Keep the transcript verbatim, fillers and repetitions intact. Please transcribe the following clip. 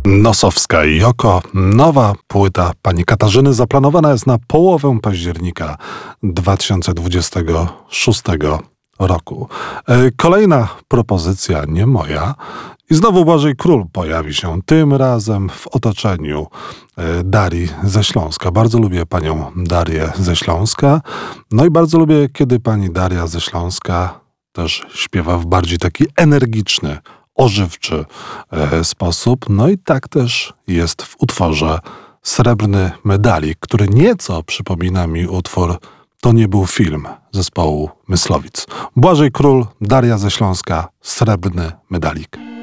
Nosowska i Joko. Nowa płyta pani Katarzyny zaplanowana jest na połowę października dwa tysiące dwudziestego szóstego roku. Kolejna propozycja, nie moja. I znowu Błażej Król pojawi się, tym razem w otoczeniu Darii ze Śląska. Bardzo lubię panią Darię ze Śląska. No i bardzo lubię, kiedy pani Daria ze Śląska też śpiewa w bardziej taki energiczny, ożywczy e, sposób. No i tak też jest w utworze Srebrny Medalik, który nieco przypomina mi utwór To nie był film zespołu Myslowic. Błażej Król, Daria ze Śląska, Srebrny Medalik.